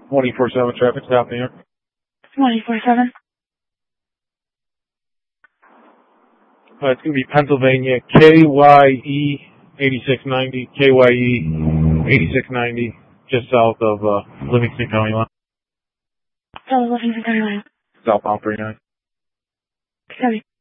24/7 traffic stop here. 24/7. It's going to be Pennsylvania, KYE 8690, KYE 8690, just south of Livingston County line. Livingston County line. Southbound 39. Copy.